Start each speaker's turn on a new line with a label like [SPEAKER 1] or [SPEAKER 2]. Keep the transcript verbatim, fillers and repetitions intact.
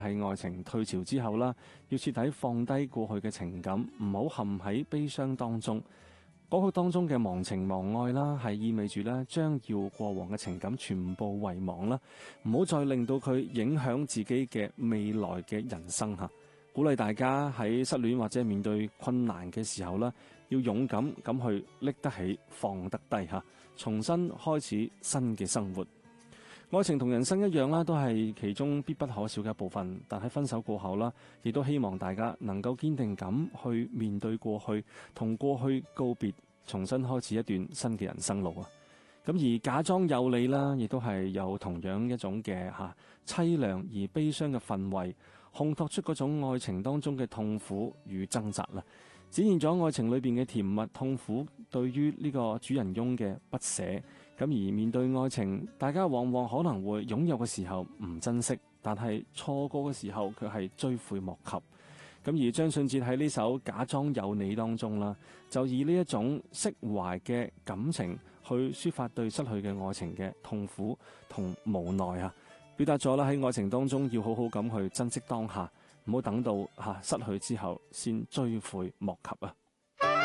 [SPEAKER 1] 喺愛情退潮之後啦，要徹底放低過去嘅情感，唔好陷喺悲傷當中。歌曲當中嘅忘情忘愛啦，係意味住咧將要過往嘅情感全部遺忘啦，唔好再令到佢影響自己嘅未來嘅人生吓。鼓勵大家喺失戀或者面對困難嘅時候啦，要勇敢咁去拎得起放得低吓，重新開始新嘅生活。愛情同人生一樣啦，都係其中必不可少嘅一部分。但喺分手過後啦，亦都希望大家能夠堅定咁去面對過去，同過去告別，重新開始一段新嘅人生路啊！咁而假裝有你啦，亦都係有同樣一種嘅吓淒涼而悲傷嘅氛圍，烘托出嗰種愛情當中嘅痛苦與掙扎啦，展現咗愛情裏邊嘅甜蜜痛苦，對於呢個主人翁嘅不捨。咁而面對愛情，大家往往可能會擁有嘅時候唔珍惜，但係錯過嘅時候卻係追悔莫及。咁而張信哲喺呢首《假裝有你》當中啦，就以呢一種釋懷嘅感情去抒發對失去嘅愛情嘅痛苦同無奈啊，表達咗啦喺愛情當中要好好咁去珍惜當下，唔好等到吓失去之後先追悔莫及啊！